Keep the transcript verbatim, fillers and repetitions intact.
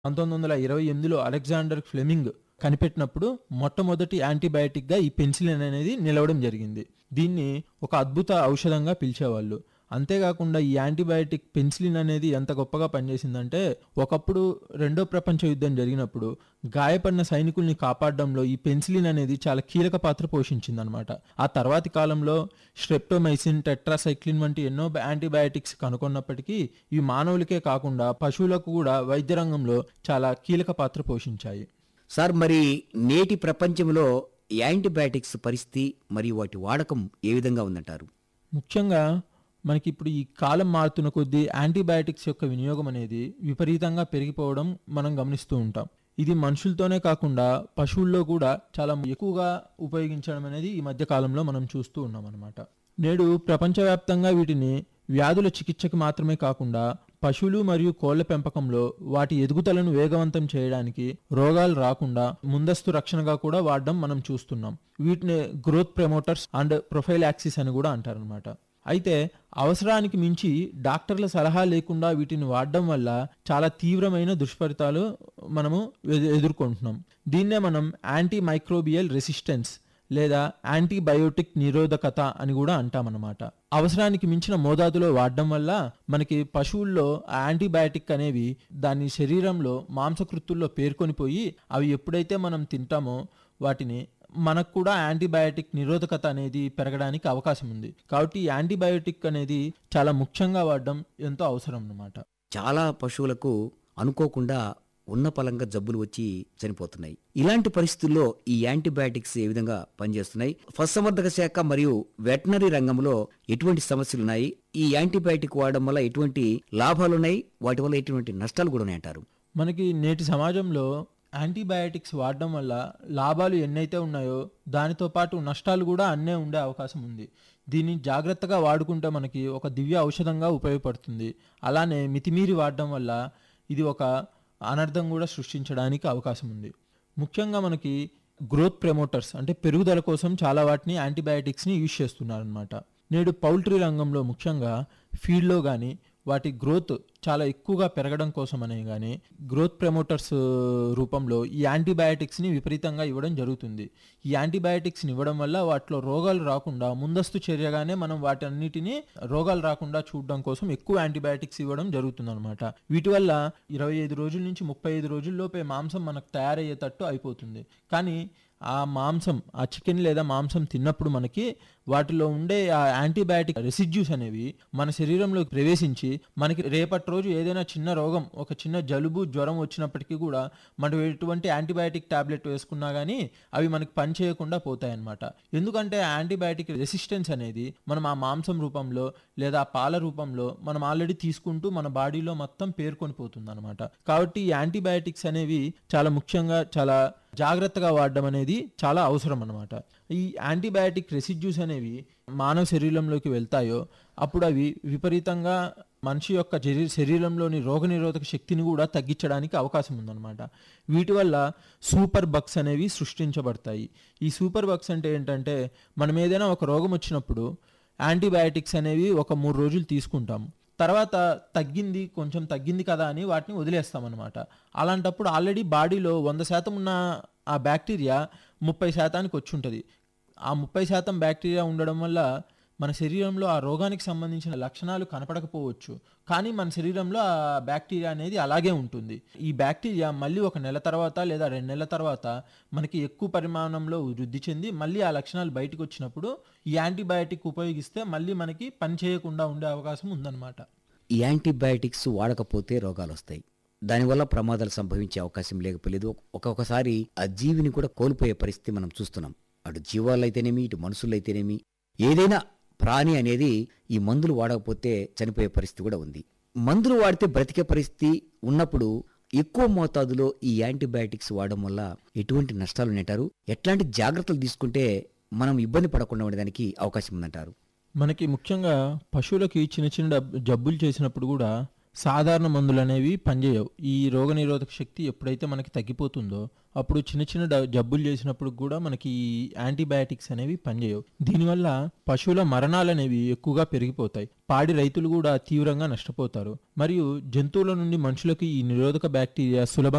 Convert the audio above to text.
పంతొమ్మిది వందల ఇరవై ఎనిమిదిలో అలెగ్జాండర్ ఫ్లెమింగ్ కనిపెట్టినప్పుడు మొట్టమొదటి యాంటీబయాటిక్గా ఈ పెన్సిలిన్ అనేది నిలవడం జరిగింది. దీన్ని ఒక అద్భుత ఔషధంగా పిలిచేవాళ్ళు. అంతేకాకుండా ఈ యాంటీబయాటిక్ పెన్సిలిన్ అనేది ఎంత గొప్పగా పనిచేసిందంటే, ఒకప్పుడు రెండో ప్రపంచ యుద్ధం జరిగినప్పుడు గాయపడిన సైనికుల్ని కాపాడడంలో ఈ పెన్సిలిన్ అనేది చాలా కీలక పాత్ర పోషించిందనమాట. ఆ తర్వాతి కాలంలో స్ట్రెప్టోమైసిన్, టెట్రాసైక్లిన్ వంటి ఎన్నో యాంటీబయాటిక్స్ కనుగొన్నప్పటికీ ఇవి మానవులకే కాకుండా పశువులకు కూడా వైద్య రంగంలో చాలా కీలక పాత్ర పోషించాయి. సార్, మరి నేటి ప్రపంచంలో యాంటీబయాటిక్స్ పరిస్థితి మరియు వాటి వాడకం ఏ విధంగా ఉందంటారు? ముఖ్యంగా మనకి ఇప్పుడు ఈ కాలం మారుతున్న కొద్దీ యాంటీబయాటిక్స్ యొక్క వినియోగం అనేది విపరీతంగా పెరిగిపోవడం మనం గమనిస్తూ ఉంటాం. ఇది మనుషులతోనే కాకుండా పశువుల్లో కూడా చాలా ఎక్కువగా ఉపయోగించడం అనేది ఈ మధ్య కాలంలో మనం చూస్తూ ఉన్నాం అన్నమాట. నేడు ప్రపంచవ్యాప్తంగా వీటిని వ్యాధుల చికిత్సకి మాత్రమే కాకుండా పశువులు మరియు కోళ్ల పెంపకంలో వాటి ఎదుగుదలను వేగవంతం చేయడానికి, రోగాలు రాకుండా ముందస్తు రక్షణగా కూడా వాడడం మనం చూస్తున్నాం. వీటిని గ్రోత్ ప్రమోటర్స్ అండ్ ప్రొఫైలాక్సిస్ అని కూడా అంటారనమాట. అయితే అవసరానికి మించి డాక్టర్ల సలహా లేకుండా వీటిని వాడడం వల్ల చాలా తీవ్రమైన దుష్ఫలితాలు మనము ఎదుర్కొంటున్నాం. దీన్నే మనం యాంటీ మైక్రోబియల్ రెసిస్టెన్స్ లేదా యాంటీబయోటిక్ నిరోధకత అని కూడా అంటామన్నమాట. అవసరానికి మించిన మోతాదులో వాడడం వల్ల మనకి పశువుల్లో ఆ యాంటీబయాటిక్ అనేవి దాని శరీరంలో మాంసకృత్తుల్లో పేర్కొనిపోయి అవి ఎప్పుడైతే మనం తింటామో వాటిని మనకు కూడా యాంటీబయాటిక్ నిరోధకత అనేది పెరగడానికి అవకాశం ఉంది. కాబట్టి ఈ యాంటీబయోటిక్ అనేది చాలా ముఖ్యంగా వాడడం ఎంతో అవసరం అన్నమాట. చాలా పశువులకు అనుకోకుండా ఉన్న పలంగా జబ్బులు వచ్చి చనిపోతున్నాయి. ఇలాంటి పరిస్థితుల్లో ఈ యాంటీబయాటిక్స్ ఏ విధంగా పనిచేస్తున్నాయి? పశుసంవర్ధక శాఖ మరియు వెటనరీ రంగంలో ఎటువంటి సమస్యలు ఉన్నాయి? ఈ యాంటీబయాటిక్ వాడడం వల్ల ఎటువంటి లాభాలు ఉన్నాయి? వాటి వల్ల ఎటువంటి నష్టాలు కూడా ఉన్నాయంటారు? మనకి నేటి సమాజంలో యాంటీబయాటిక్స్ వాడడం వల్ల లాభాలు ఎన్నైతే ఉన్నాయో దానితో పాటు నష్టాలు కూడా అన్నే ఉండే అవకాశం ఉంది. దీన్ని జాగ్రత్తగా వాడుకుంటే మనకి ఒక దివ్య ఔషధంగా ఉపయోగపడుతుంది. అలానే మితిమీరి వాడడం వల్ల ఇది ఒక అనర్థం కూడా సృష్టించడానికి అవకాశం ఉంది. ముఖ్యంగా మనకి గ్రోత్ ప్రమోటర్స్ అంటే పెరుగుదల కోసం చాలా వాటిని యాంటీబయాటిక్స్ని యూజ్ చేస్తున్నారనమాట. నేడు పౌల్ట్రీ రంగంలో ముఖ్యంగా ఫీడ్లో కానీ వాటి గ్రోత్ చాలా ఎక్కువగా పెరగడం కోసం అనే కానీ గ్రోత్ ప్రమోటర్స్ రూపంలో ఈ యాంటీబయాటిక్స్ని విపరీతంగా ఇవ్వడం జరుగుతుంది. ఈ యాంటీబయాటిక్స్ని ఇవ్వడం వల్ల వాటిలో రోగాలు రాకుండా ముందస్తు చర్యగానే మనం వాటి అన్నిటినీ రోగాలు రాకుండా చూడడం కోసం ఎక్కువ యాంటీబయాటిక్స్ ఇవ్వడం జరుగుతుంది అనమాట. వీటి వల్ల ఇరవై ఐదు రోజుల నుంచి ముప్పై ఐదు రోజుల్లోపే మాంసం మనకు తయారయ్యేటట్టు అయిపోతుంది. కానీ ఆ మాంసం ఆ చికెన్ లేదా మాంసం తిన్నప్పుడు మనకి వాటిలో ఉండే ఆ యాంటీబయాటిక్ రెసిడ్యూస్ అనేవి మన శరీరంలోకి ప్రవేశించి మనకి రేపటి రోజు ఏదైనా చిన్న రోగం, ఒక చిన్న జలుబు జ్వరం వచ్చినప్పటికీ కూడా మనం ఎటువంటి యాంటీబయాటిక్ టాబ్లెట్ వేసుకున్నా కానీ అవి మనకి పని చేయకుండా పోతాయి అన్నమాట. ఎందుకంటే యాంటీబయాటిక్ రెసిస్టెన్స్ అనేది మనం ఆ మాంసం రూపంలో లేదా పాల రూపంలో మనం ఆల్రెడీ తీసుకుంటూ మన బాడీలో మొత్తం పేర్కొని పోతుంది అనమాట. కాబట్టి ఈ యాంటీబయాటిక్స్ అనేవి చాలా ముఖ్యంగా చాలా జాగ్రత్తగా వాడడం అనేది చాలా అవసరం అన్నమాట. ఈ యాంటీబయాటిక్ రెసిడ్యూస్ అనేవి మానవ శరీరంలోకి వెళ్తాయో అప్పుడు అవి విపరీతంగా మనిషి యొక్క శరీరంలోని రోగనిరోధక శక్తిని కూడా తగ్గించడానికి అవకాశం ఉందన్నమాట. వీటి వల్ల సూపర్ బగ్స్ అనేవి సృష్టించబడతాయి. ఈ సూపర్ బగ్స్ అంటే ఏంటంటే, మనం ఏదైనా ఒక రోగం వచ్చినప్పుడు యాంటీబయాటిక్స్ అనేవి ఒక మూడు రోజులు తీసుకుంటాం. తర్వాత తగ్గింది కొంచెం తగ్గింది కదా అని వాటిని వదిలేస్తామన్నమాట. అలాంటప్పుడు ఆల్రెడీ బాడీలో వంద శాతం ఉన్న ఆ బ్యాక్టీరియా ముప్పై శాతానికి వచ్చి ఉంటుంది. ఆ ముప్పై శాతం బ్యాక్టీరియా ఉండడం వల్ల మన శరీరంలో ఆ రోగానికి సంబంధించిన లక్షణాలు కనపడకపోవచ్చు, కానీ మన శరీరంలో ఆ బ్యాక్టీరియా అనేది అలాగే ఉంటుంది. ఈ బ్యాక్టీరియా మళ్ళీ ఒక నెల తర్వాత లేదా రెండు నెలల తర్వాత మనకి ఎక్కువ పరిమాణంలో వృద్ధి చెంది మళ్ళీ ఆ లక్షణాలు బయటకు వచ్చినప్పుడు ఈ యాంటీబయాటిక్ ఉపయోగిస్తే మళ్ళీ మనకి పని చేయకుండా ఉండే అవకాశం ఉందన్నమాట. ఈ యాంటీబయాటిక్స్ వాడకపోతే రోగాలు వస్తాయి. దానివల్ల ప్రమాదాలు సంభవించే అవకాశం లేకపోలేదు. ఒక్కొక్కసారి ఆ జీవిని కూడా కోల్పోయే పరిస్థితి మనం చూస్తున్నాం. అటు జీవాలైతేనేమి, ఇటు మనుషులైతేనేమి, ఏదైనా ప్రాణి అనేది ఈ మందులు వాడకపోతే చనిపోయే పరిస్థితి కూడా ఉంది. మందులు వాడితే బ్రతికే పరిస్థితి ఉన్నప్పుడు ఎక్కువ మోతాదులో ఈ యాంటీబయాటిక్స్ వాడడం వల్ల ఎటువంటి నష్టాలు ఉంటారు? ఎట్లాంటి జాగ్రత్తలు తీసుకుంటే మనం ఇబ్బంది పడకుండా ఉండడానికి అవకాశం ఉందంటారు? మనకి ముఖ్యంగా పశువులకి చిన్న చిన్న జబ్బులు చేసినప్పుడు కూడా సాధారణ మందులు అనేవి పనిచేయవు. ఈ రోగనిరోధక శక్తి ఎప్పుడైతే మనకి తగ్గిపోతుందో అప్పుడు చిన్న చిన్న జబ్బులు చేసినప్పుడు కూడా మనకి ఈ యాంటీబయాటిక్స్ అనేవి పనిచేయవు. దీనివల్ల పశువుల మరణాలు అనేవి ఎక్కువగా పెరిగిపోతాయి. పాడి రైతులు కూడా తీవ్రంగా నష్టపోతారు. మరియు జంతువుల నుండి మనుషులకు ఈ నిరోధక బ్యాక్టీరియా సులభంగా